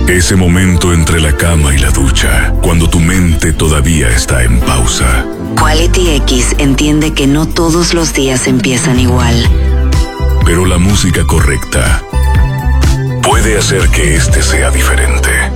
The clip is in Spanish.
Ese momento entre la cama y la ducha, cuando tu mente todavía está en pausa. Quality X entiende que no todos los días empiezan igual. Pero la música correcta puede hacer que este sea diferente.